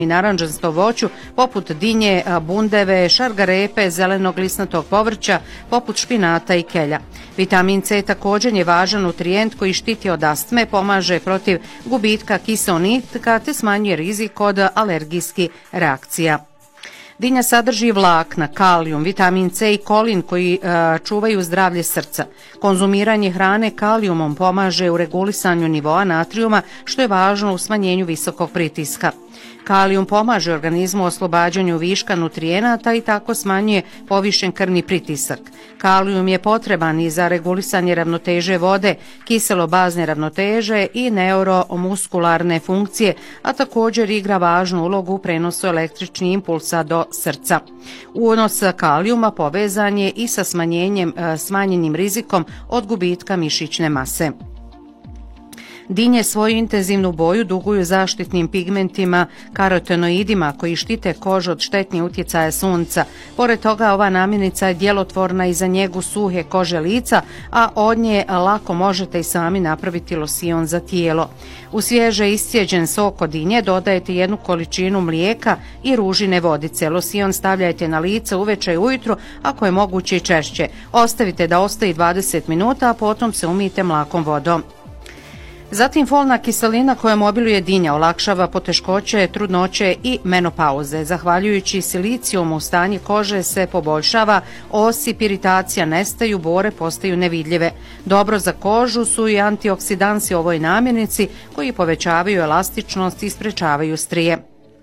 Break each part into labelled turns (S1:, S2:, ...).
S1: i narandžasto voću, poput dinje, bundeve, šargarepe, zelenog lisnatog povrća, poput špinata i kelja. Vitamin C također je važan nutrijent koji štiti od astme, pomaže protiv gubitka kiseonika te smanjuje rizik od alergijskih reakcija. Dinja sadrži vlakna, kalijum, vitamin C i kolin koji čuvaju zdravlje srca. Konzumiranje hrane kalijumom pomaže u regulisanju nivoa natrijuma, što je važno u smanjenju visokog pritiska. Kalijum pomaže organizmu u oslobađanju viška nutrijenata i tako smanjuje povišen krvni pritisak. Kalijum je potreban i za regulisanje ravnoteže vode, kiselo-bazne ravnoteže i neuromuskularne funkcije, a također igra važnu ulogu u prenosu električnih impulsa do srca. Unos kalijuma povezan je i sa smanjenim rizikom od gubitka mišićne mase. Dinje svoju intenzivnu boju duguju zaštitnim pigmentima karotenoidima koji štite kožu od štetnih utjecaja sunca. Pored toga, ova namirnica je djelotvorna i za njegu suhe kože lica, a od nje lako možete i sami napraviti losion za tijelo. U svježe iscijeđen sok od dinje dodajete 1 količinu mlijeka i ružine vodice. Losion stavljajte na lice uveče i ujutro, ako je moguće i češće. Ostavite da ostaje 20 minuta, a potom se umijte mlakom vodom. Zatim folna kiselina kojom obiluje dinja olakšava poteškoće, trudnoće i menopauze. Zahvaljujući silicijumu stanje kože se poboljšava, osip, iritacija nestaju, bore postaju nevidljive. Dobro za kožu su i antioksidansi u ovoj namirnici koji povećavaju elastičnost i sprečavaju strije.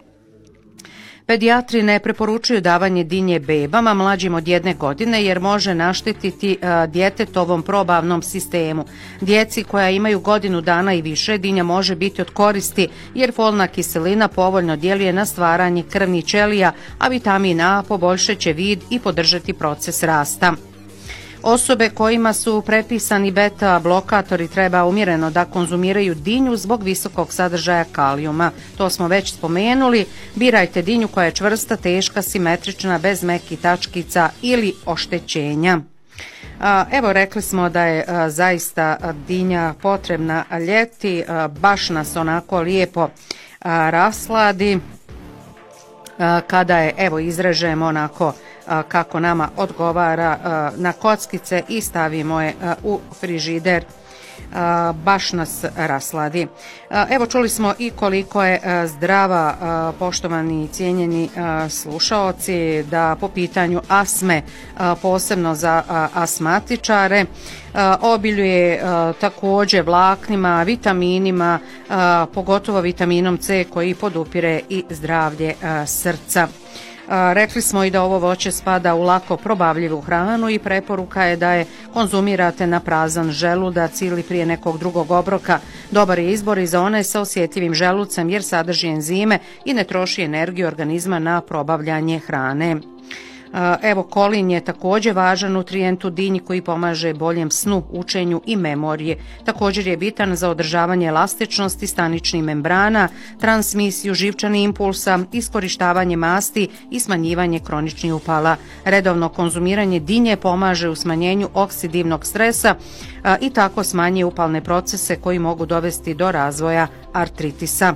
S1: Pedijatri ne preporučuju davanje dinje bebama mlađim od 1 godine jer može naštetiti djetetovom probavnom sistemu. Djeci koja imaju godinu dana i više dinja može biti od koristi jer folna kiselina povoljno djeluje na stvaranje krvnih ćelija, a vitamin A poboljšat će vid i podržati proces rasta. Osobe kojima su prepisani beta blokatori treba umjereno da konzumiraju dinju zbog visokog sadržaja kalijuma. To smo već spomenuli. Birajte dinju koja je čvrsta, teška, simetrična, bez mekih tačkica ili oštećenja. Evo, rekli smo da je zaista dinja potrebna ljeti, baš nas onako lijepo rasladi kada je, evo, izrežemo onako kako nama odgovara na kockice i stavimo je u frižider, baš nas rasladi. Evo, čuli smo i koliko je zdrava, poštovani i cijenjeni slušaoci, da po pitanju astme, posebno za astmatičare, obiljuje također vlaknima, vitaminima, pogotovo vitaminom C koji podupire i zdravlje srca. Rekli smo i da ovo voće spada u lako probavljivu hranu i preporuka je da je konzumirate na prazan želudac ili prije nekog drugog obroka. Dobar je izbor i za one sa osjetljivim želucem jer sadrži enzime i ne troši energiju organizma na probavljanje hrane. Evo, kolin je također važan nutrijent u dinji koji pomaže boljem snu, učenju i memorije. Također je bitan za održavanje elastičnosti staničnih membrana, transmisiju živčanih impulsa, iskorištavanje masti i smanjivanje kroničnih upala. Redovno konzumiranje dinje pomaže u smanjenju oksidivnog stresa i tako smanjuje upalne procese koji mogu dovesti do razvoja artritisa.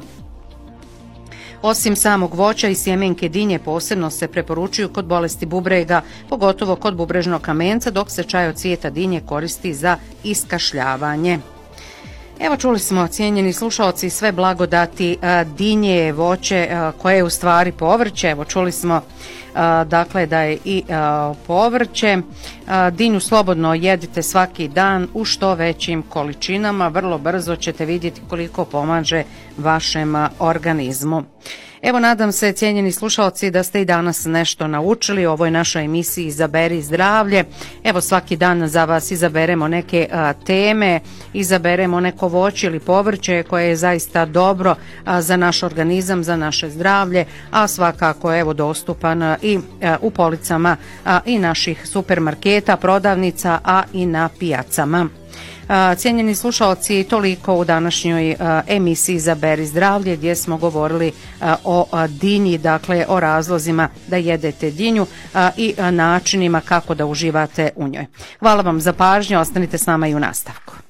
S1: Osim samog voća i sjemenke dinje posebno se preporučuju kod bolesti bubrega, pogotovo kod bubrežnog kamenca, dok se čaj od cvijeta dinje koristi za iskašljavanje. Evo, čuli smo, cijenjeni slušalci, sve blagodati dinje, voće koje je u stvari povrće. Evo, čuli smo dakle da je i povrće. Dinju slobodno jedite svaki dan u što većim količinama, vrlo brzo ćete vidjeti koliko pomaže vašem organizmu. Evo, nadam se, cijenjeni slušalci, da ste i danas nešto naučili o ovoj našoj emisiji Izaberi zdravlje. Evo, svaki dan za vas izaberemo neke teme, izaberemo neko voće ili povrće koje je zaista dobro za naš organizam, za naše zdravlje, a svakako evo dostupan i u policama i naših supermarketa, prodavnica, a i na pijacama. Cijenjeni slušalci, toliko u današnjoj emisiji Izaberi zdravlje gdje smo govorili o dinji, dakle o razlozima da jedete dinju i načinima kako da uživate u njoj. Hvala vam za pažnju, ostanite s nama i u nastavku.